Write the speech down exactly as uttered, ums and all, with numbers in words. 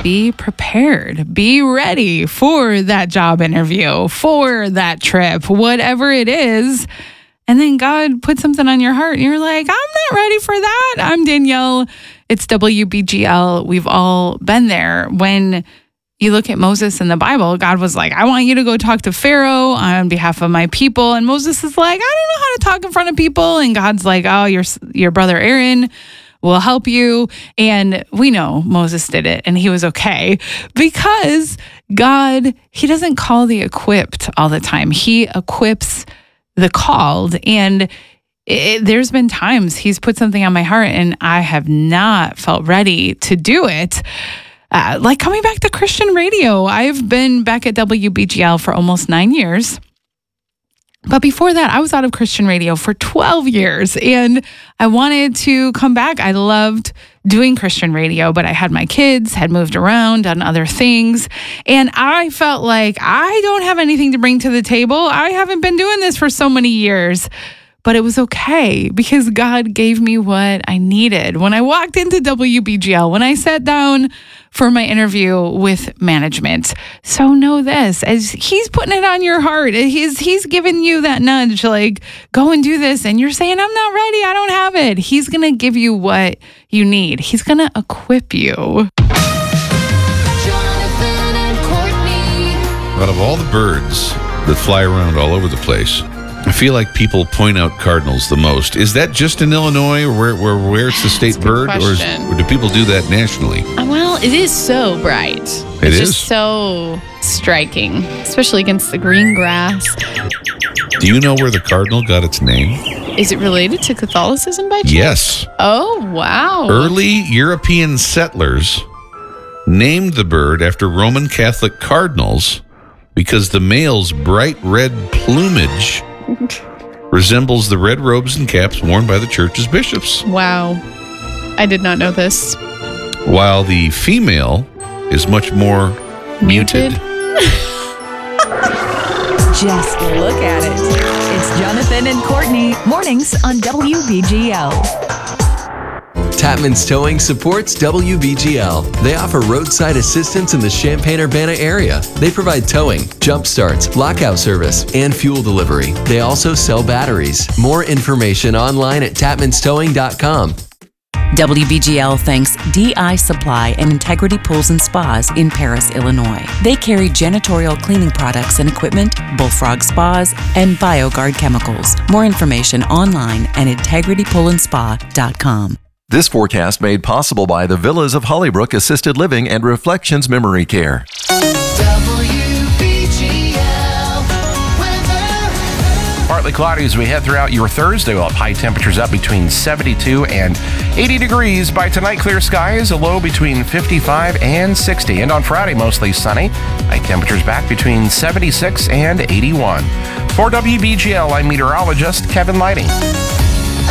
be prepared. Be ready for that job interview, for that trip, whatever it is. And then God put something on your heart and you're like, I'm not ready for that. I'm Danielle. It's W B G L. We've all been there. When you look at Moses in the Bible, God was like, I want you to go talk to Pharaoh on behalf of my people. And Moses is like, I don't know how to talk in front of people. And God's like, oh, your, your brother Aaron will help you. And we know Moses did it and he was okay because God, he doesn't call the equipped all the time. He equips the called. And it, there's been times he's put something on my heart and I have not felt ready to do it. Uh, like coming back to Christian radio. I've been back at W B G L for almost nine years. But before that, I was out of Christian radio for twelve years and I wanted to come back. I loved doing Christian radio, but I had my kids, had moved around, done other things. And I felt like I don't have anything to bring to the table. I haven't been doing this for so many years. But it was okay because God gave me what I needed. When I walked into W B G L, when I sat down for my interview with management. So know this, as he's putting it on your heart, he's he's giving you that nudge, like, go and do this. And you're saying, I'm not ready. I don't have it. He's going to give you what you need. He's going to equip you. Jonathan and Courtney. Out of all the birds that fly around all over the place, I feel like people point out cardinals the most. Is that just in Illinois, or where, where, where it's the state bird, or, is, or do people do that nationally? Well, it is so bright. It it's is just so striking, especially against the green grass. Do you know where the cardinal got its name? Is it related to Catholicism by chance? Yes. Oh, wow. Early European settlers named the bird after Roman Catholic cardinals because the male's bright red plumage resembles the red robes and caps worn by the church's bishops. Wow. I did not know this. While the female is much more muted. Muted? Just look at it. It's Jonathan and Courtney, mornings on W B G L. Tapman's Towing supports W B G L. They offer roadside assistance in the Champaign-Urbana area. They provide towing, jump starts, lockout service, and fuel delivery. They also sell batteries. More information online at tapmans towing dot com. W B G L thanks D I Supply and Integrity Pools and Spas in Paris, Illinois. They carry janitorial cleaning products and equipment, Bullfrog Spas, and BioGuard chemicals. More information online at integrity pool and spa dot com. This forecast made possible by the Villas of Hollybrook Assisted Living and Reflections Memory Care. W B G L weather. Partly cloudy as we head throughout your Thursday. We'll have high temperatures up between seventy-two and eighty degrees. By tonight, clear skies, a low between fifty-five and sixty. And on Friday, mostly sunny. High temperatures back between seventy-six and eighty-one. For W B G L, I'm meteorologist Kevin Lighting.